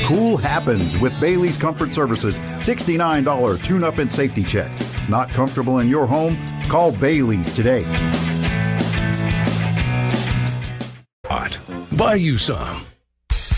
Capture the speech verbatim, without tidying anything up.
Cool happens with Bailey's Comfort Services sixty-nine dollars tune-up and safety check. Not comfortable in your home? Call Bailey's today. Hot. Buy you some.